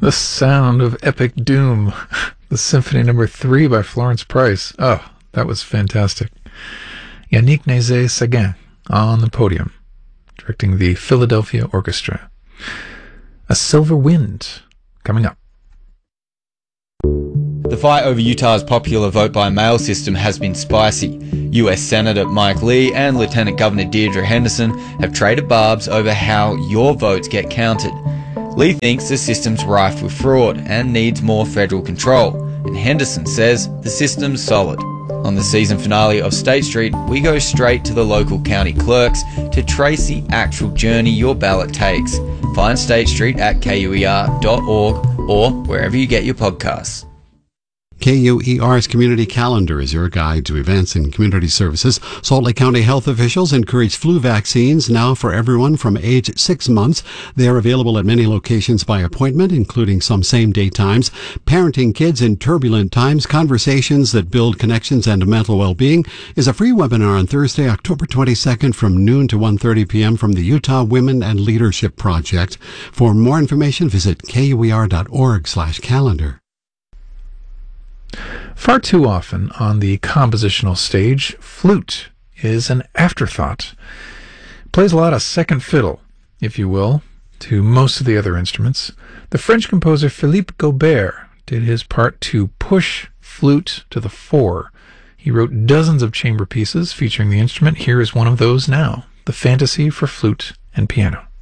The sound of epic doom. The Symphony No. 3 by Florence Price. Oh, that was fantastic. Yannick Nézet-Séguin on the podium, directing the Philadelphia Orchestra. A Silver Wind coming up. The fight over Utah's popular vote-by-mail system has been spicy. US Senator Mike Lee and Lieutenant Governor Deirdre Henderson have traded barbs over how your votes get counted. Lee thinks the system's rife with fraud and needs more federal control, and Henderson says the system's solid. On the season finale of State Street, we go straight to the local county clerks to trace the actual journey your ballot takes. Find State Street at kuer.org or wherever you get your podcasts. KUER's Community Calendar is your guide to events and community services. Salt Lake County health officials encourage flu vaccines now for everyone from age 6 months. They are available at many locations by appointment, including some same-day times. Parenting kids in turbulent times, conversations that build connections and mental well-being is a free webinar on Thursday, October 22nd from noon to 1:30 p.m. from the Utah Women and Leadership Project. For more information, visit kuer.org/calendar. Far too often on the compositional stage, flute is an afterthought. It plays a lot of second fiddle, if you will, to most of the other instruments. The French composer Philippe Gobert did his part to push flute to the fore. He wrote dozens of chamber pieces featuring the instrument. Here is one of those now, the Fantasy for Flute and Piano.